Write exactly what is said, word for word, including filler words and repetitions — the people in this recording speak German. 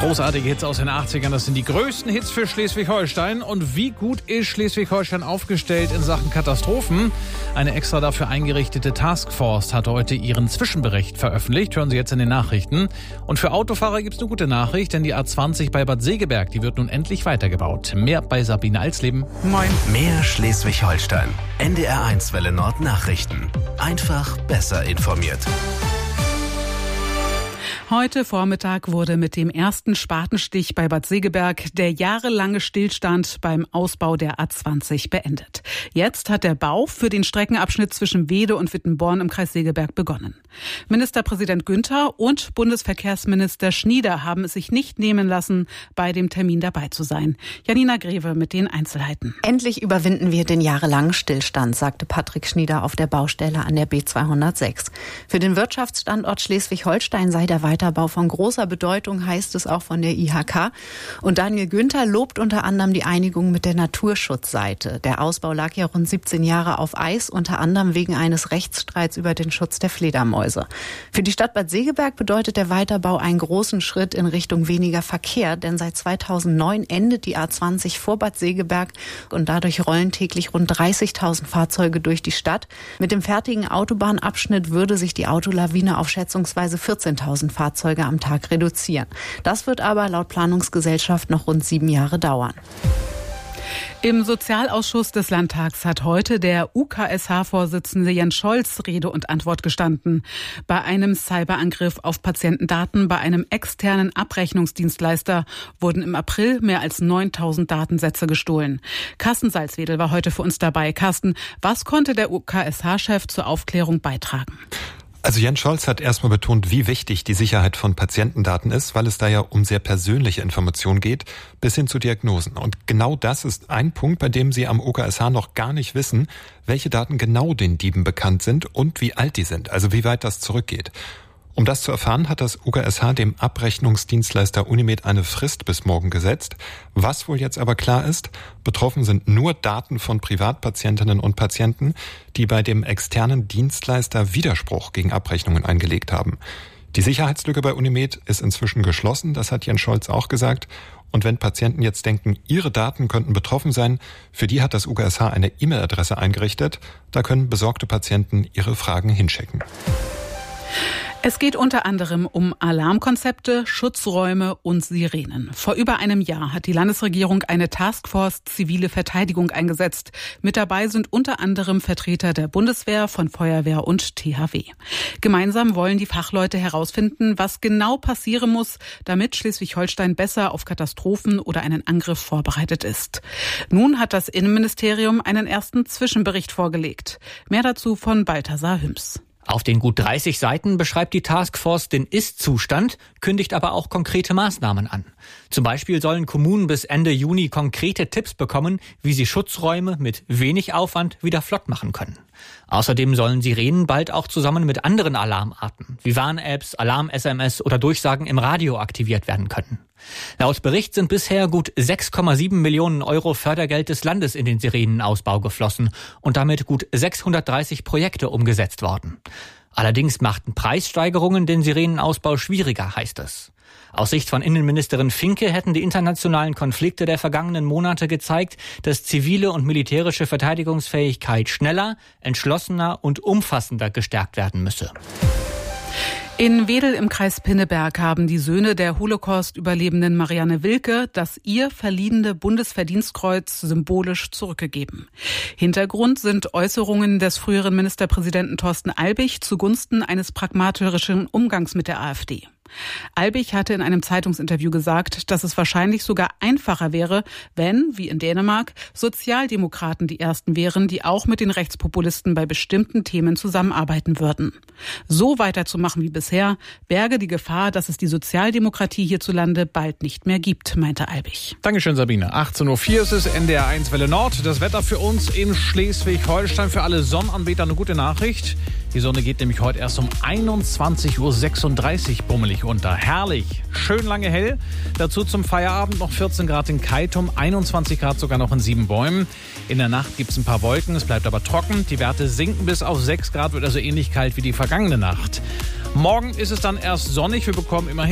Großartige Hits aus den achtzigern, das sind die größten Hits für Schleswig-Holstein. Und wie gut ist Schleswig-Holstein aufgestellt in Sachen Katastrophen? Eine extra dafür eingerichtete Taskforce hat heute ihren Zwischenbericht veröffentlicht. Hören Sie jetzt in den Nachrichten. Und für Autofahrer gibt es eine gute Nachricht, denn die A zwanzig bei Bad Segeberg, die wird nun endlich weitergebaut. Mehr bei Sabine Alsleben. Moin. Mehr Schleswig-Holstein. N D R eins Welle Nord Nachrichten. Einfach besser informiert. Heute Vormittag wurde mit dem ersten Spatenstich bei Bad Segeberg der jahrelange Stillstand beim Ausbau der A zwanzig beendet. Jetzt hat der Bau für den Streckenabschnitt zwischen Weede und Wittenborn im Kreis Segeberg begonnen. Ministerpräsident Günther und Bundesverkehrsminister Schnieder haben es sich nicht nehmen lassen, bei dem Termin dabei zu sein. Janina Greve mit den Einzelheiten. Endlich überwinden wir den jahrelangen Stillstand, sagte Patrick Schnieder auf der Baustelle an der B zweihundertsechs. Für den Wirtschaftsstandort Schleswig-Holstein sei der Weiterbau von großer Bedeutung, heißt es auch von der I H K. Und Daniel Günther lobt unter anderem die Einigung mit der Naturschutzseite. Der Ausbau lag ja rund siebzehn Jahre auf Eis, unter anderem wegen eines Rechtsstreits über den Schutz der Fledermäuse. Für die Stadt Bad Segeberg bedeutet der Weiterbau einen großen Schritt in Richtung weniger Verkehr, denn seit zweitausendneun endet die A zwanzig vor Bad Segeberg und dadurch rollen täglich rund dreißigtausend Fahrzeuge durch die Stadt. Mit dem fertigen Autobahnabschnitt würde sich die Autolawine auf schätzungsweise vierzehntausend Fahrzeuge am Tag reduzieren. Das wird aber laut Planungsgesellschaft noch rund sieben Jahre dauern. Im Sozialausschuss des Landtags hat heute der U K S H-Vorsitzende Jens Scholz Rede und Antwort gestanden. Bei einem Cyberangriff auf Patientendaten bei einem externen Abrechnungsdienstleister wurden im April mehr als neuntausend Datensätze gestohlen. Carsten Salzwedel war heute für uns dabei. Carsten, was konnte der U K S H-Chef zur Aufklärung beitragen? Also Jens Scholz hat erstmal betont, wie wichtig die Sicherheit von Patientendaten ist, weil es da ja um sehr persönliche Informationen geht, bis hin zu Diagnosen. Und genau das ist ein Punkt, bei dem Sie am U K S H noch gar nicht wissen, welche Daten genau den Dieben bekannt sind und wie alt die sind, also wie weit das zurückgeht. Um das zu erfahren, hat das U K S H dem Abrechnungsdienstleister Unimed eine Frist bis morgen gesetzt. Was wohl jetzt aber klar ist, betroffen sind nur Daten von Privatpatientinnen und Patienten, die bei dem externen Dienstleister Widerspruch gegen Abrechnungen eingelegt haben. Die Sicherheitslücke bei Unimed ist inzwischen geschlossen, das hat Jens Scholz auch gesagt. Und wenn Patienten jetzt denken, ihre Daten könnten betroffen sein, für die hat das U K S H eine E-Mail-Adresse eingerichtet. Da können besorgte Patienten ihre Fragen hinschicken. Es geht unter anderem um Alarmkonzepte, Schutzräume und Sirenen. Vor über einem Jahr hat die Landesregierung eine Taskforce Zivile Verteidigung eingesetzt. Mit dabei sind unter anderem Vertreter der Bundeswehr, von Feuerwehr und T H W. Gemeinsam wollen die Fachleute herausfinden, was genau passieren muss, damit Schleswig-Holstein besser auf Katastrophen oder einen Angriff vorbereitet ist. Nun hat das Innenministerium einen ersten Zwischenbericht vorgelegt. Mehr dazu von Balthasar Hüms. Auf den gut dreißig Seiten beschreibt die Taskforce den Ist-Zustand, kündigt aber auch konkrete Maßnahmen an. Zum Beispiel sollen Kommunen bis Ende Juni konkrete Tipps bekommen, wie sie Schutzräume mit wenig Aufwand wieder flott machen können. Außerdem sollen Sirenen bald auch zusammen mit anderen Alarmarten, wie Warn-Apps, Alarm-S M S oder Durchsagen im Radio aktiviert werden können. Laut Bericht sind bisher gut sechs Komma sieben Millionen Euro Fördergeld des Landes in den Sirenenausbau geflossen und damit gut sechshundertdreißig Projekte umgesetzt worden. Allerdings machten Preissteigerungen den Sirenenausbau schwieriger, heißt es. Aus Sicht von Innenministerin Finke hätten die internationalen Konflikte der vergangenen Monate gezeigt, dass zivile und militärische Verteidigungsfähigkeit schneller, entschlossener und umfassender gestärkt werden müsse. In Wedel im Kreis Pinneberg haben die Söhne der Holocaust-Überlebenden Marianne Wilke das ihr verliehene Bundesverdienstkreuz symbolisch zurückgegeben. Hintergrund sind Äußerungen des früheren Ministerpräsidenten Thorsten Albig zugunsten eines pragmatischen Umgangs mit der AfD. Albig hatte in einem Zeitungsinterview gesagt, dass es wahrscheinlich sogar einfacher wäre, wenn, wie in Dänemark, Sozialdemokraten die ersten wären, die auch mit den Rechtspopulisten bei bestimmten Themen zusammenarbeiten würden. So weiterzumachen wie bisher berge die Gefahr, dass es die Sozialdemokratie hierzulande bald nicht mehr gibt, meinte Albig. Dankeschön, Sabine. achtzehn Uhr vier ist es, N D R eins Welle Nord. Das Wetter für uns in Schleswig-Holstein. Für alle Sonnenanbeter eine gute Nachricht. Die Sonne geht nämlich heute erst um einundzwanzig Uhr sechsunddreißig bummelig unter. Herrlich, schön lange hell. Dazu zum Feierabend noch vierzehn Grad in Keitum, einundzwanzig Grad sogar noch in Siebenbäumen. In der Nacht gibt es ein paar Wolken, es bleibt aber trocken. Die Werte sinken bis auf sechs Grad, wird also ähnlich kalt wie die vergangene Nacht. Morgen ist es dann erst sonnig. Wir bekommen immerhin